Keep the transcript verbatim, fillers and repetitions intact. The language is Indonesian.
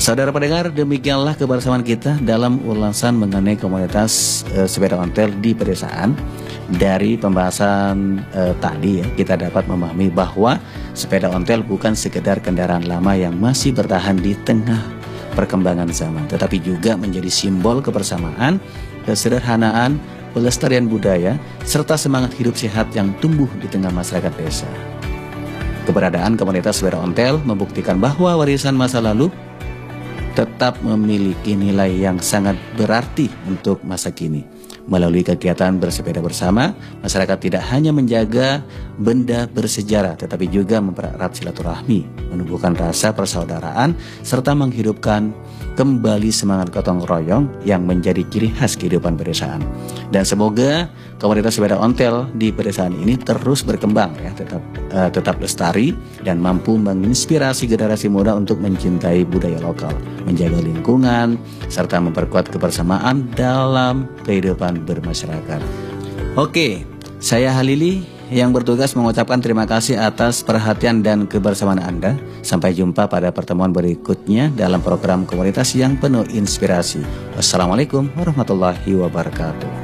Saudara pendengar, demikianlah kebersamaan kita dalam ulasan mengenai komunitas e, sepeda ontel di pedesaan. Dari pembahasan e, tadi ya, kita dapat memahami bahwa sepeda ontel bukan sekedar kendaraan lama yang masih bertahan di tengah perkembangan zaman, tetapi juga menjadi simbol kebersamaan, kesederhanaan, pelestarian budaya, serta semangat hidup sehat yang tumbuh di tengah masyarakat desa. Keberadaan komunitas sepeda ontel membuktikan bahwa warisan masa lalu tetap memiliki nilai yang sangat berarti untuk masa kini. Melalui kegiatan bersepeda bersama, masyarakat tidak hanya menjaga benda bersejarah, tetapi juga mempererat silaturahmi, menumbuhkan rasa persaudaraan, serta menghidupkan kembali semangat gotong royong yang menjadi ciri khas kehidupan pedesaan. Dan semoga komunitas sepeda ontel di pedesaan ini terus berkembang ya, tetap uh, tetap lestari dan mampu menginspirasi generasi muda untuk mencintai budaya lokal, menjaga lingkungan, serta memperkuat kebersamaan dalam kehidupan bermasyarakat. Oke, saya Halili yang bertugas mengucapkan terima kasih atas perhatian dan kebersamaan Anda. Sampai jumpa pada pertemuan berikutnya dalam program komunitas yang penuh inspirasi. Wassalamualaikum warahmatullahi wabarakatuh.